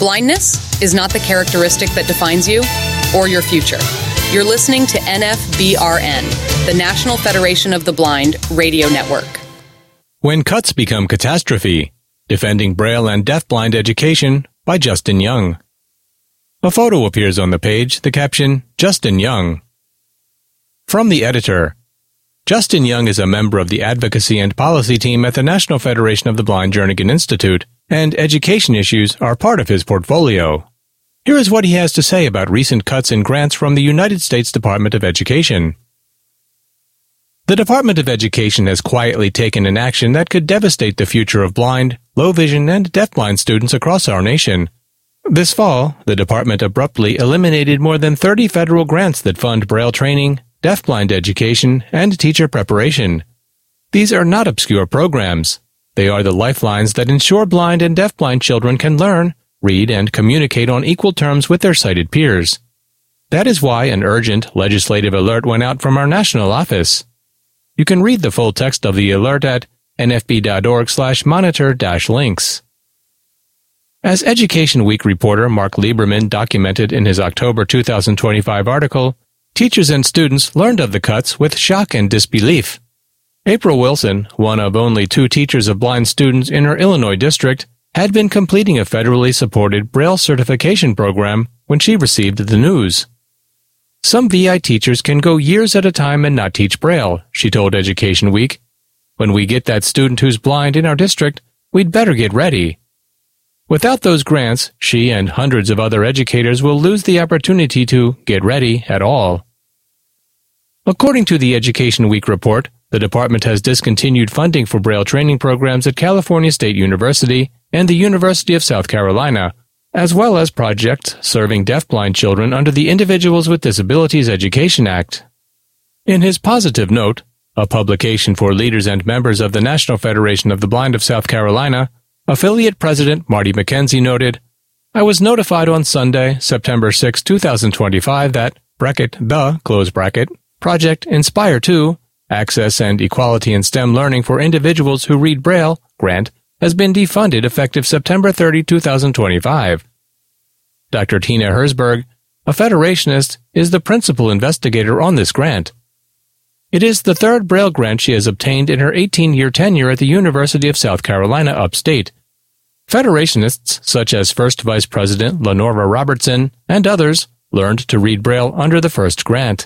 Blindness is not the characteristic that defines you or your future. You're listening to NFBRN, the National Federation of the Blind radio network. When Cuts Become Catastrophe, Defending Braille and Deafblind Education by Justin Young. A photo appears on the page, the caption, Justin Young. From the editor, Justin Young is a member of the advocacy and policy team at the National Federation of the Blind Jernigan Institute, and education issues are part of his portfolio. Here is what he has to say about recent cuts in grants from the United States Department of Education. The Department of Education has quietly taken an action that could devastate the future of blind, low vision, and deafblind students across our nation. This fall, the department abruptly eliminated more than 30 federal grants that fund Braille training, deafblind education, and teacher preparation. These are not obscure programs. They are the lifelines that ensure blind and deafblind children can learn, read, and communicate on equal terms with their sighted peers. That is why an urgent legislative alert went out from our national office. You can read the full text of the alert at nfb.org/monitor-links. As Education Week reporter Mark Lieberman documented in his October 2025 article, teachers and students learned of the cuts with shock and disbelief. April Wilson, one of only 2 teachers of blind students in her Illinois district, had been completing a federally supported Braille certification program when she received the news. Some VI teachers can go years at a time and not teach Braille, she told Education Week. When we get that student who's blind in our district, we'd better get ready. Without those grants, she and hundreds of other educators will lose the opportunity to get ready at all. According to the Education Week report, the department has discontinued funding for Braille training programs at California State University and the University of South Carolina, as well as projects serving deafblind children under the Individuals with Disabilities Education Act. In his positive note, a publication for leaders and members of the National Federation of the Blind of South Carolina, affiliate president Marty McKenzie noted, I was notified on Sunday, September 6, 2025 that, Project Inspire 2, Access and Equality in STEM Learning for Individuals Who Read Braille, grant, has been defunded effective September 30, 2025. Dr. Tina Herzberg, a Federationist, is the principal investigator on this grant. It is the 3rd Braille grant she has obtained in her 18-year tenure at the University of South Carolina upstate. Federationists, such as First Vice President Lenora Robertson and others, learned to read Braille under the first grant.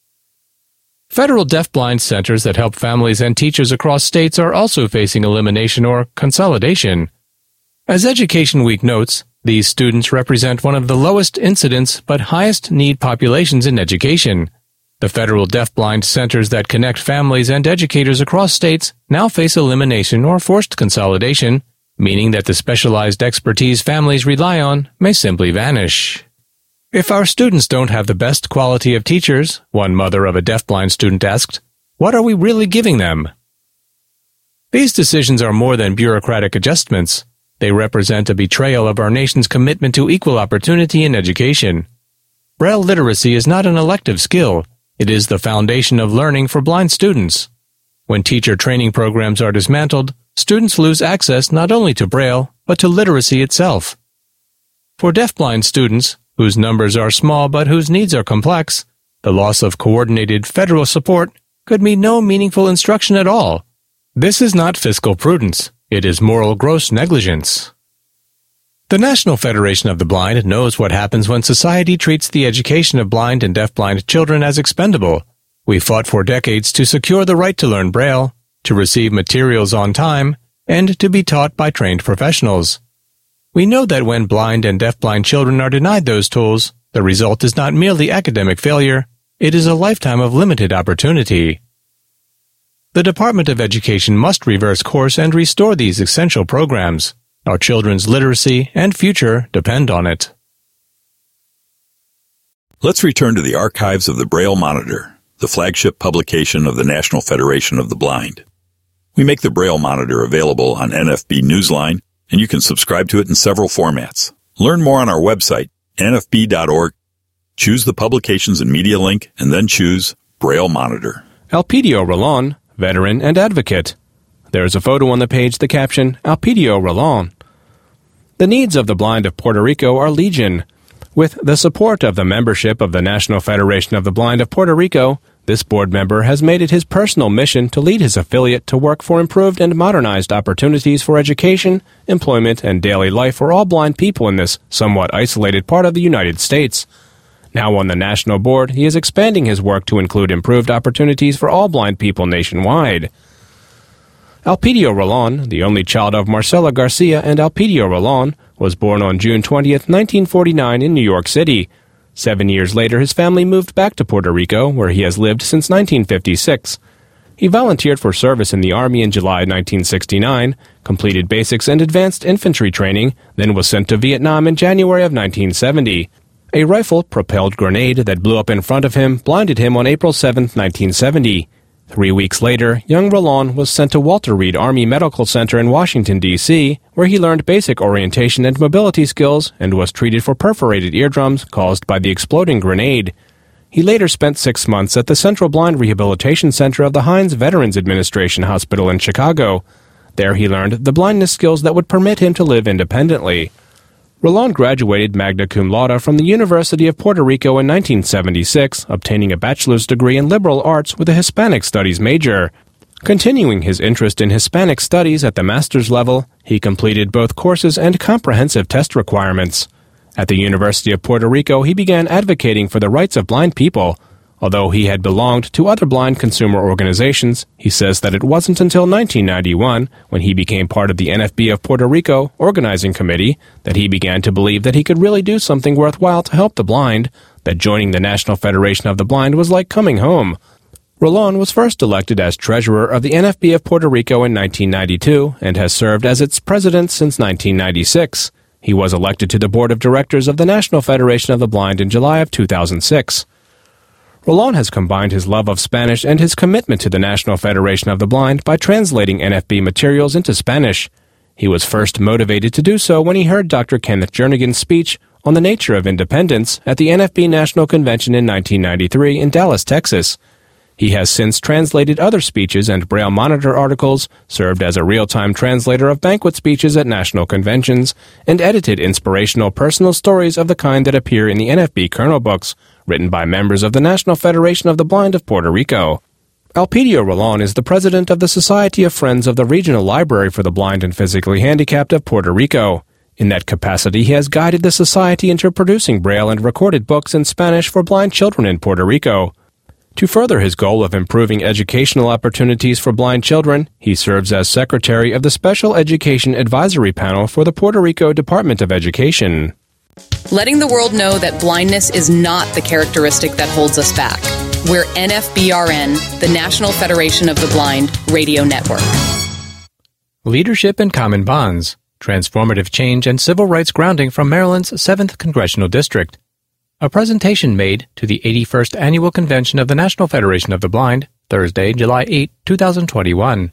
Federal deafblind centers that help families and teachers across states are also facing elimination or consolidation. As Education Week notes, these students represent one of the lowest incidence but highest need populations in education. The federal deafblind centers that connect families and educators across states now face elimination or forced consolidation, meaning that the specialized expertise families rely on may simply vanish. If our students don't have the best quality of teachers, one mother of a deafblind student asked, what are we really giving them? These decisions are more than bureaucratic adjustments. They represent a betrayal of our nation's commitment to equal opportunity in education. Braille literacy is not an elective skill. It is the foundation of learning for blind students. When teacher training programs are dismantled, students lose access not only to Braille, but to literacy itself. For deafblind students, whose numbers are small but whose needs are complex, the loss of coordinated federal support could mean no meaningful instruction at all. This is not fiscal prudence. It is moral gross negligence. The National Federation of the Blind knows what happens when society treats the education of blind and deafblind children as expendable. We fought for decades to secure the right to learn Braille, to receive materials on time, and to be taught by trained professionals. We know that when blind and deafblind children are denied those tools, the result is not merely academic failure, it is a lifetime of limited opportunity. The Department of Education must reverse course and restore these essential programs. Our children's literacy and future depend on it. Let's return to the archives of the Braille Monitor, the flagship publication of the National Federation of the Blind. We make the Braille Monitor available on NFB Newsline, and you can subscribe to it in several formats. Learn more on our website, nfb.org. Choose the Publications and Media link, and then choose Braille Monitor. Alpidio Rolon, veteran and advocate. There is a photo on the page, the caption, Alpidio Rolon. The needs of the blind of Puerto Rico are legion. With the support of the membership of the National Federation of the Blind of Puerto Rico, this board member has made it his personal mission to lead his affiliate to work for improved and modernized opportunities for education, employment, and daily life for all blind people in this somewhat isolated part of the United States. Now on the national board, he is expanding his work to include improved opportunities for all blind people nationwide. Alpidio Rolon, the only child of Marcela Garcia and Alpidio Rolon, was born on June 20, 1949 in New York City. 7 years later, his family moved back to Puerto Rico, where he has lived since 1956. He volunteered for service in the Army in July 1969, completed basics and advanced infantry training, then was sent to Vietnam in January of 1970. A rifle-propelled grenade that blew up in front of him blinded him on April 7, 1970. 3 weeks later, young Rolon was sent to Walter Reed Army Medical Center in Washington, D.C., where he learned basic orientation and mobility skills and was treated for perforated eardrums caused by the exploding grenade. He later spent 6 months at the Central Blind Rehabilitation Center of the Heinz Veterans Administration Hospital in Chicago. There he learned the blindness skills that would permit him to live independently. Rolon graduated magna cum laude from the University of Puerto Rico in 1976, obtaining a bachelor's degree in liberal arts with a Hispanic studies major. Continuing his interest in Hispanic studies at the master's level, he completed both courses and comprehensive test requirements. At the University of Puerto Rico, he began advocating for the rights of blind people. Although he had belonged to other blind consumer organizations, he says that it wasn't until 1991, when he became part of the NFB of Puerto Rico Organizing Committee, that he began to believe that he could really do something worthwhile to help the blind, that joining the National Federation of the Blind was like coming home. Rolon was first elected as treasurer of the NFB of Puerto Rico in 1992 and has served as its president since 1996. He was elected to the board of directors of the National Federation of the Blind in July of 2006. Rolon has combined his love of Spanish and his commitment to the National Federation of the Blind by translating NFB materials into Spanish. He was first motivated to do so when he heard Dr. Kenneth Jernigan's speech on the nature of independence at the NFB National Convention in 1993 in Dallas, Texas. He has since translated other speeches and Braille Monitor articles, served as a real-time translator of banquet speeches at national conventions, and edited inspirational personal stories of the kind that appear in the NFB Kernel Books, written by members of the National Federation of the Blind of Puerto Rico. Alpidio Rolon is the president of the Society of Friends of the Regional Library for the Blind and Physically Handicapped of Puerto Rico. In that capacity, he has guided the society into producing Braille and recorded books in Spanish for blind children in Puerto Rico. To further his goal of improving educational opportunities for blind children, he serves as secretary of the Special Education Advisory Panel for the Puerto Rico Department of Education. Letting the world know that blindness is not the characteristic that holds us back. We're NFBRN, the National Federation of the Blind Radio Network. Leadership and Common Bonds, Transformative Change and Civil Rights Grounding from Maryland's 7th Congressional District. A presentation made to the 81st Annual Convention of the National Federation of the Blind, Thursday, July 8, 2021.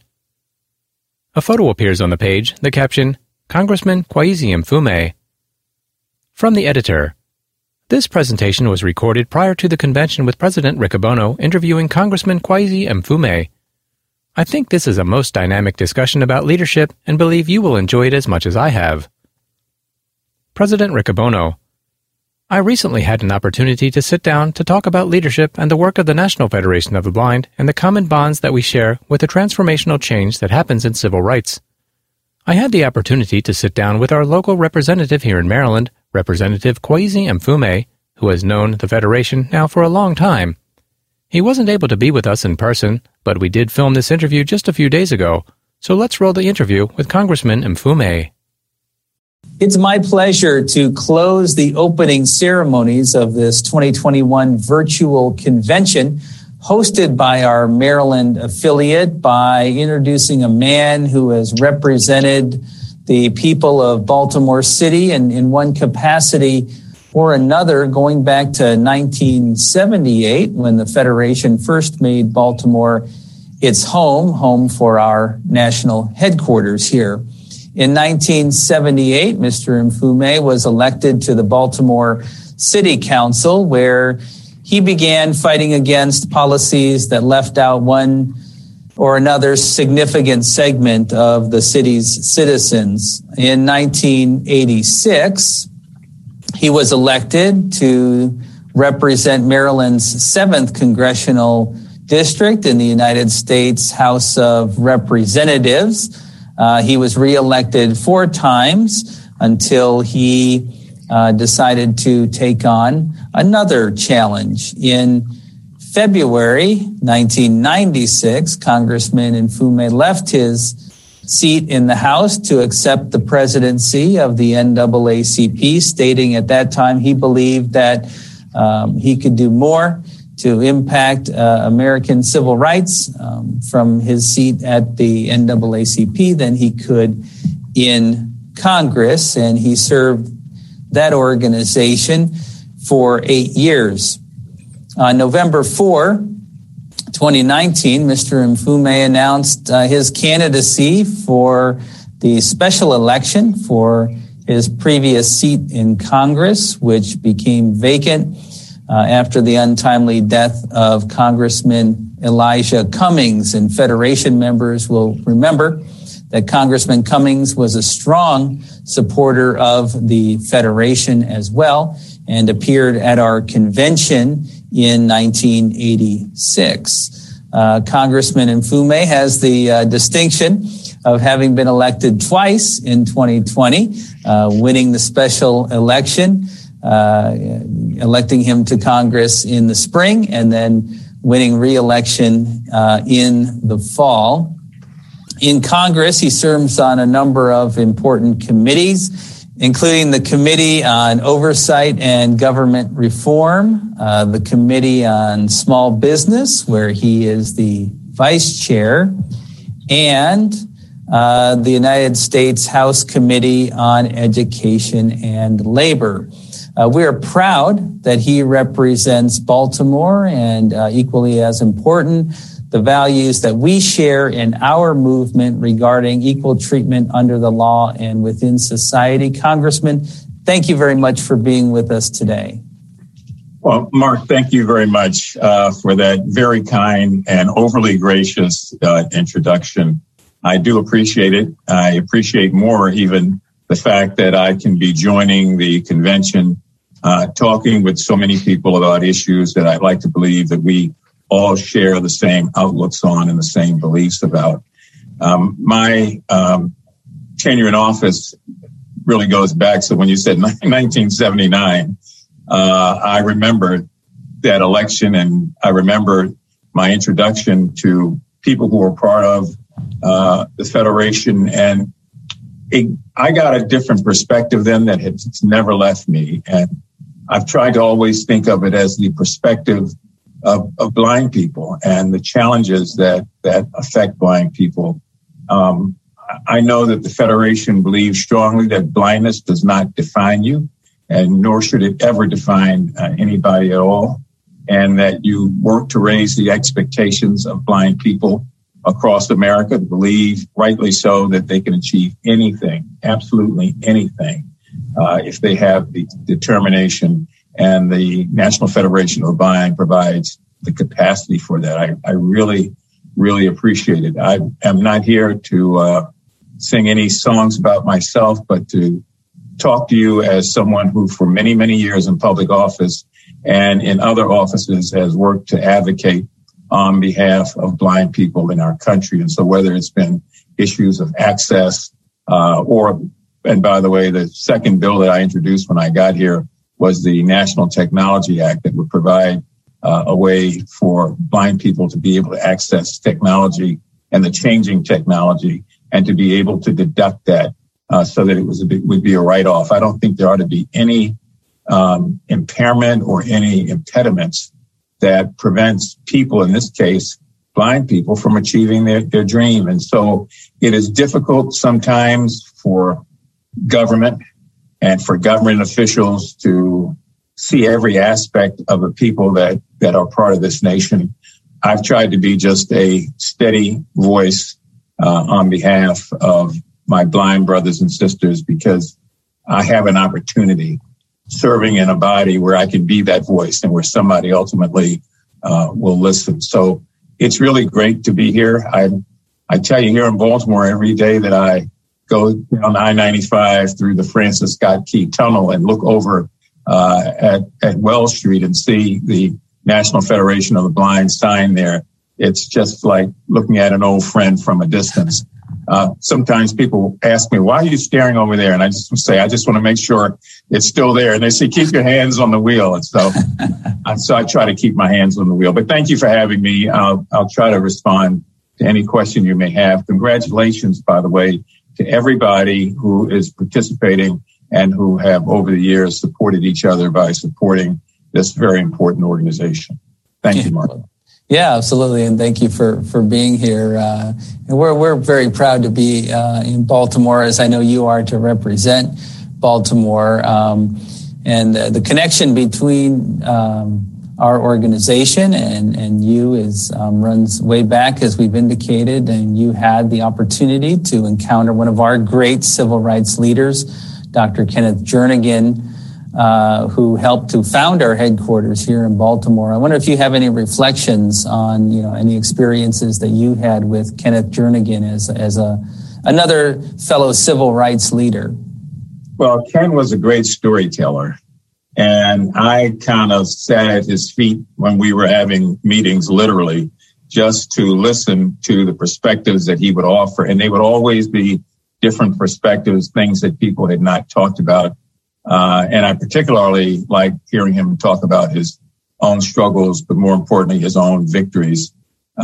A photo appears on the page, the caption, Congressman Kwesi Mfume. From the editor. This presentation was recorded prior to the convention with President Rick Abono interviewing Congressman Kwesi Mfume. I think this is a most dynamic discussion about leadership and believe you will enjoy it as much as I have. President Rick Abono. I recently had an opportunity to sit down to talk about leadership and the work of the National Federation of the Blind and the common bonds that we share with the transformational change that happens in civil rights. I had the opportunity to sit down with our local representative here in Maryland, Representative Kwesi Mfume, who has known the Federation now for a long time. He wasn't able to be with us in person, but we did film this interview just a few days ago, so let's roll the interview with Congressman Mfume. It's my pleasure to close the opening ceremonies of this 2021 virtual convention hosted by our Maryland affiliate by introducing a man who has represented the people of Baltimore City and in one capacity or another going back to 1978 when the Federation first made Baltimore its home for our national headquarters here. In 1978, Mr. Mfume was elected to the Baltimore City Council, where he began fighting against policies that left out one or another significant segment of the city's citizens. In 1986, he was elected to represent Maryland's 7th congressional district in the United States House of Representatives. He was reelected 4 times until he decided to take on another challenge. In February 1996, Congressman Mfume left his seat in the House to accept the presidency of the NAACP, stating at that time he believed that he could do more to impact American civil rights from his seat at the NAACP than he could in Congress, and he served that organization for 8 years. On November 4, 2019, Mr. Mfume announced his candidacy for the special election for his previous seat in Congress, which became vacant after the untimely death of Congressman Elijah Cummings. And Federation members will remember that Congressman Cummings was a strong supporter of the Federation as well and appeared at our convention in 1986. Congressman Mfume has the distinction of having been elected twice in 2020, winning the special election, electing him to Congress in the spring, and then winning re-election in the fall. In Congress, he serves on a number of important committees, including the Committee on Oversight and Government Reform, the Committee on Small Business, where he is the vice chair, and the United States House Committee on Education and Labor. We are proud that he represents Baltimore and equally as important, the values that we share in our movement regarding equal treatment under the law and within society. Congressman, thank you very much for being with us today. Well, Mark, thank you very much for that very kind and overly gracious introduction. I do appreciate it. I appreciate more even the fact that I can be joining the convention, talking with so many people about issues that I'd like to believe that we all share the same outlooks on and the same beliefs about. My tenure in office really goes back. So when you said 1979, I remember that election, and I remember my introduction to people who were part of the Federation. And I got a different perspective then that has never left me. And I've tried to always think of it as the perspective of blind people and the challenges that affect blind people. I know that the Federation believes strongly that blindness does not define you, and nor should it ever define anybody at all, and that you work to raise the expectations of blind people across America to believe, rightly so, that they can achieve anything, absolutely anything, if they have the determination. And the National Federation of the Blind provides the capacity for that. I really, really appreciate it. I am not here to sing any songs about myself, but to talk to you as someone who for many, many years in public office and in other offices has worked to advocate on behalf of blind people in our country. And so whether it's been issues of access and by the way, the second bill that I introduced when I got here was the National Technology Act that would provide a way for blind people to be able to access technology and the changing technology and to be able to deduct that so that it would be a write-off. I don't think there ought to be any impairment or any impediments that prevents people, in this case, blind people, from achieving their dream. And so it is difficult sometimes for government and for government officials to see every aspect of the people that are part of this nation. I've tried to be just a steady voice on behalf of my blind brothers and sisters because I have an opportunity serving in a body where I can be that voice and where somebody ultimately will listen. So It's really great to be here. I tell you, here in Baltimore, every day that I go down I-95 through the Francis Scott Key Tunnel and look over at Wells Street and see the National Federation of the Blind sign there, it's just like looking at an old friend from a distance. Sometimes people ask me, why are you staring over there? And I just say, I just want to make sure it's still there. And they say, keep your hands on the wheel. And so I try to keep my hands on the wheel. But thank you for having me. I'll try to respond to any question you may have. Congratulations, by the way, to everybody who is participating and who have over the years supported each other by supporting this very important organization. Thank you, Mark. Yeah, absolutely. And thank you for being here. And we're very proud to be in Baltimore, as I know you are, to represent Baltimore. And the connection between our organization and you runs way back, as we've indicated, and you had the opportunity to encounter one of our great civil rights leaders, Dr. Kenneth Jernigan, who helped to found our headquarters here in Baltimore. I wonder if you have any reflections on, any experiences that you had with Kenneth Jernigan as another fellow civil rights leader. Well, Ken was a great storyteller, and I kind of sat at his feet when we were having meetings, literally, just to listen to the perspectives that he would offer. And they would always be different perspectives, things that people had not talked about. And I particularly like hearing him talk about his own struggles, but more importantly, his own victories.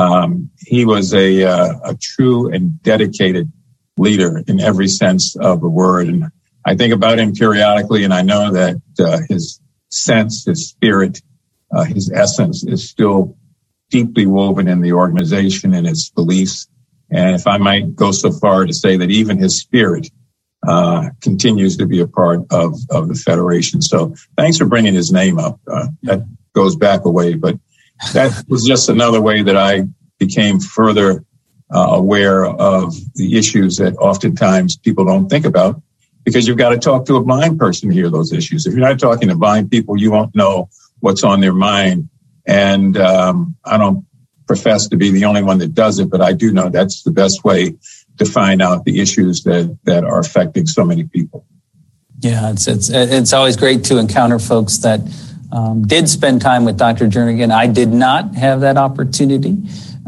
He was a true and dedicated leader in every sense of the word. And I think about him periodically, and I know that his sense, his spirit, his essence is still deeply woven in the organization and its beliefs. And if I might go so far to say that even his spirit continues to be a part of the Federation. So thanks for bringing his name up. That goes back a way, but that was just another way that I became further aware of the issues that oftentimes people don't think about, because you've got to talk to a blind person to hear those issues. If you're not talking to blind people, you won't know what's on their mind. And I don't profess to be the only one that does it, but I do know that's the best way to find out the issues that are affecting so many people. Yeah, it's always great to encounter folks that did spend time with Dr. Jernigan. I did not have that opportunity.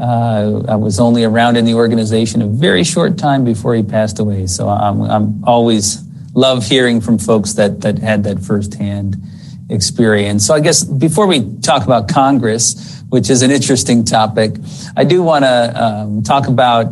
I was only around in the organization a very short time before he passed away. So I'm always love hearing from folks that had that firsthand experience. So I guess before we talk about Congress, which is an interesting topic, I do want to talk about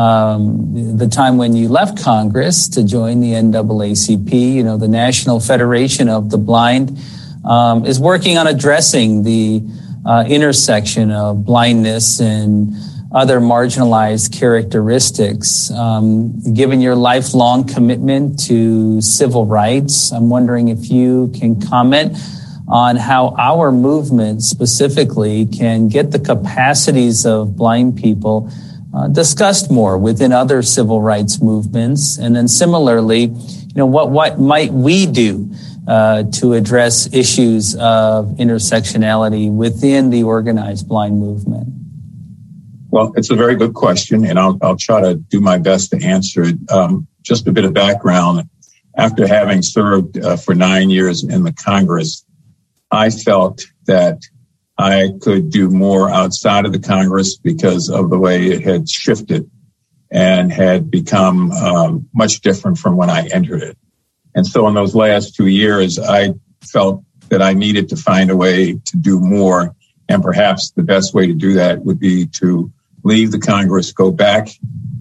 the time when you left Congress to join the NAACP. The National Federation of the Blind is working on addressing the intersection of blindness and other marginalized characteristics. Given your lifelong commitment to civil rights, I'm wondering if you can comment on how our movement specifically can get the capacities of blind people discussed more within other civil rights movements. And then similarly, what might we do to address issues of intersectionality within the organized blind movement? Well, it's a very good question, and I'll try to do my best to answer it. Just a bit of background. After having served for 9 years in the Congress, I felt that I could do more outside of the Congress because of the way it had shifted and had become much different from when I entered it. And so in those last 2 years, I felt that I needed to find a way to do more. And perhaps the best way to do that would be to leave the Congress, go back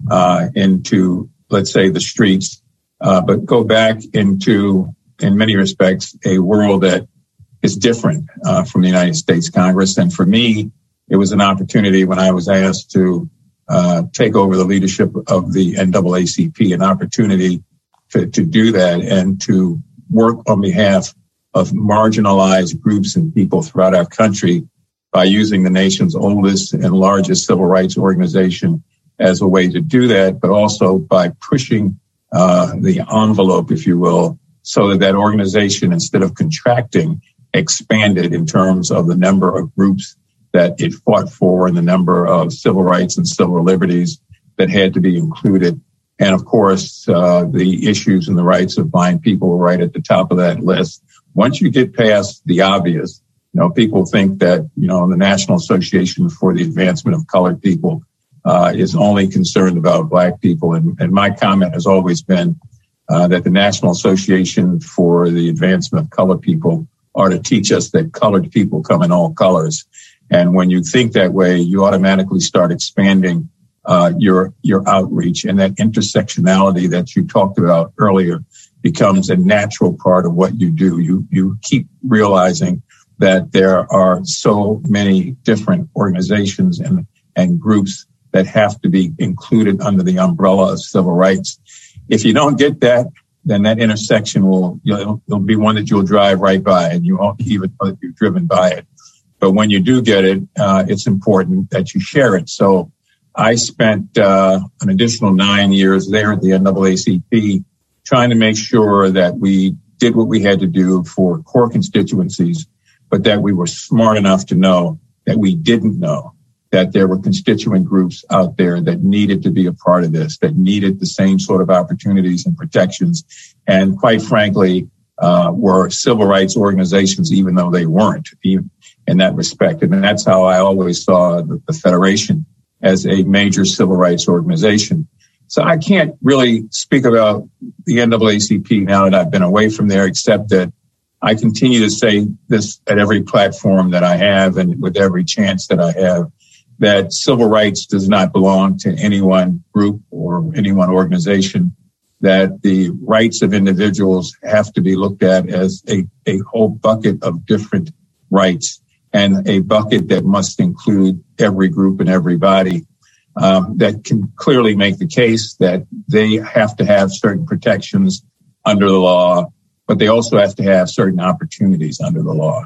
into, let's say, the streets, but go back into, in many respects, a world that is different from the United States Congress. And for me, it was an opportunity when I was asked to take over the leadership of the NAACP, an opportunity to do that and to work on behalf of marginalized groups and people throughout our country by using the nation's oldest and largest civil rights organization as a way to do that, but also by pushing the envelope, if you will, so that organization, instead of contracting, expanded in terms of the number of groups that it fought for and the number of civil rights and civil liberties that had to be included. And of course, the issues and the rights of blind people were right at the top of that list. Once you get past the obvious, people think that, the National Association for the Advancement of Colored People is only concerned about Black people. And my comment has always been that the National Association for the Advancement of Colored People are to teach us that colored people come in all colors. And when you think that way, you automatically start expanding your outreach, and that intersectionality that you talked about earlier becomes a natural part of what you do. You keep realizing that there are so many different organizations and groups that have to be included under the umbrella of civil rights. If you don't get that, then that intersection will be one that you'll drive right by, and you won't even know that you've driven by it. But when you do get it, it's important that you share it. So I spent an additional 9 years there at the NAACP trying to make sure that we did what we had to do for core constituencies, but that we were smart enough to know that we didn't know that there were constituent groups out there that needed to be a part of this, that needed the same sort of opportunities and protections, and quite frankly, were civil rights organizations, even though they weren't in that respect. And that's how I always saw the Federation as a major civil rights organization. So I can't really speak about the NAACP now that I've been away from there, except that I continue to say this at every platform that I have and with every chance that I have, that civil rights does not belong to any one group or any one organization, that the rights of individuals have to be looked at as a whole bucket of different rights, and a bucket that must include every group and everybody, that can clearly make the case that they have to have certain protections under the law, but they also have to have certain opportunities under the law.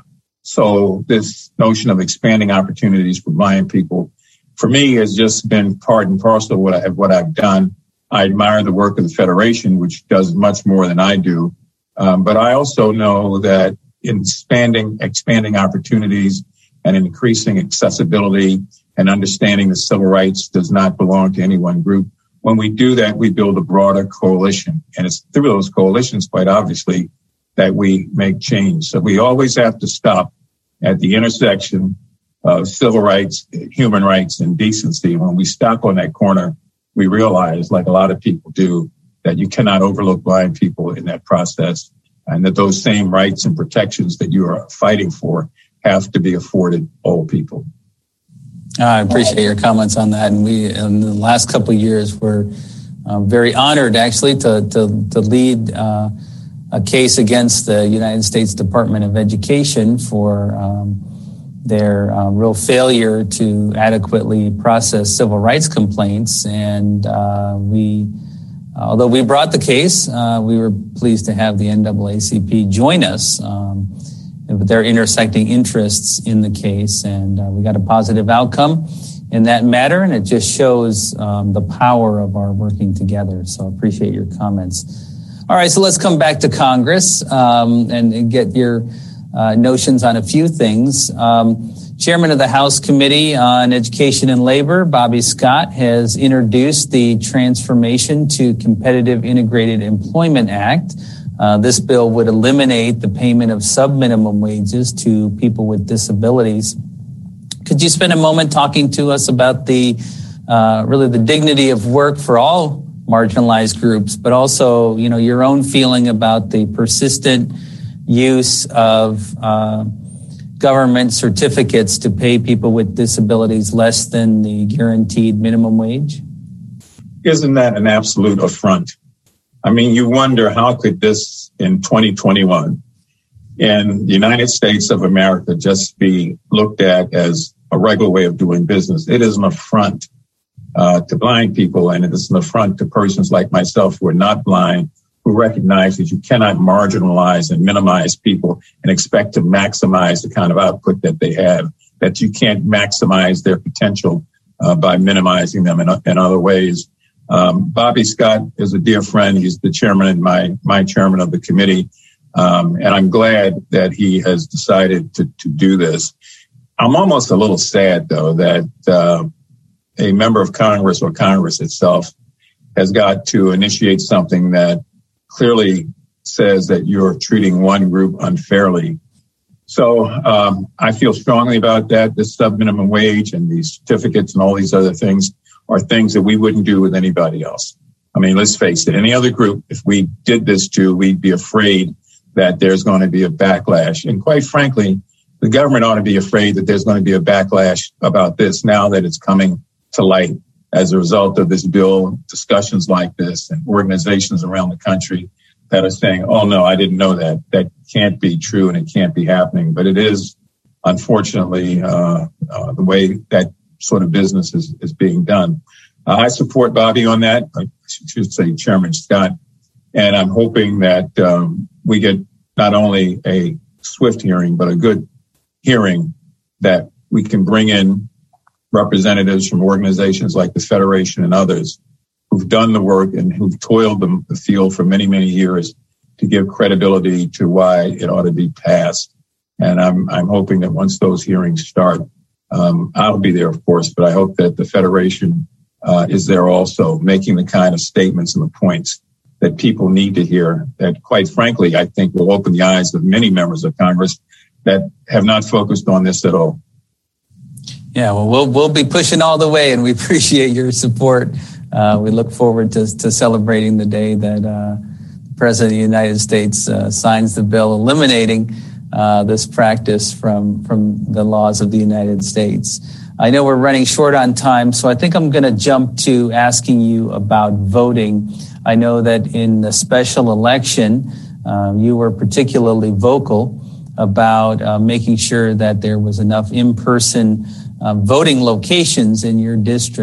So this notion of expanding opportunities for blind people, for me, has just been part and parcel of what I've done. I admire the work of the Federation, which does much more than I do. But I also know that in expanding opportunities and increasing accessibility and understanding that civil rights does not belong to any one group, when we do that, we build a broader coalition. And it's through those coalitions, quite obviously, that we make change. So we always have to stop at the intersection of civil rights, human rights, and decency. When we stop on that corner, we realize, like a lot of people do, that you cannot overlook blind people in that process, and that those same rights and protections that you are fighting for have to be afforded all people. I appreciate your comments on that. And we, in the last couple of years, we're very honored, actually, to lead a case against the United States Department of Education for their real failure to adequately process civil rights complaints. And although we brought the case, we were pleased to have the NAACP join us with their intersecting interests in the case. And we got a positive outcome in that matter. And it just shows the power of our working together. So I appreciate your comments. All right, so let's come back to Congress and get your notions on a few things. Chairman of the House Committee on Education and Labor, Bobby Scott, has introduced the Transformation to Competitive Integrated Employment Act. This bill would eliminate the payment of sub-minimum wages to people with disabilities. Could you spend a moment talking to us about really the dignity of work for all marginalized groups, but also, your own feeling about the persistent use of government certificates to pay people with disabilities less than the guaranteed minimum wage? Isn't that an absolute affront? I mean, you wonder, how could this in 2021 in the United States of America just be looked at as a regular way of doing business? It is an affront to blind people, and it is an affront to persons like myself who are not blind, who recognize that you cannot marginalize and minimize people and expect to maximize the kind of output that they have, that you can't maximize their potential by minimizing them in other ways. Bobby Scott is a dear friend. He's the chairman and my chairman of the committee. And I'm glad that he has decided to do this. I'm almost a little sad, though, that a member of Congress or Congress itself has got to initiate something that clearly says that you're treating one group unfairly. So I feel strongly about that. This sub-minimum wage and these certificates and all these other things are things that we wouldn't do with anybody else. I mean, let's face it, any other group, if we did this to, we'd be afraid that there's going to be a backlash. And quite frankly, the government ought to be afraid that there's going to be a backlash about this now that it's coming to light as a result of this bill, discussions like this, and organizations around the country that are saying, oh, no, I didn't know that. That can't be true and it can't be happening. But it is, unfortunately, the way that sort of business is being done. I support Bobby on that. I should say Chairman Scott. And I'm hoping that we get not only a swift hearing, but a good hearing that we can bring in representatives from organizations like the Federation and others who've done the work and who've toiled the field for many, many years to give credibility to why it ought to be passed. And I'm hoping that once those hearings start, I'll be there, of course, but I hope that the Federation is there also making the kind of statements and the points that people need to hear that, quite frankly, I think will open the eyes of many members of Congress that have not focused on this at all. Yeah, well, we'll be pushing all the way, and we appreciate your support. We look forward to celebrating the day that the President of the United States signs the bill eliminating this practice from the laws of the United States. I know we're running short on time, so I think I'm going to jump to asking you about voting. I know that in the special election, you were particularly vocal about making sure that there was enough in-person voting locations in your district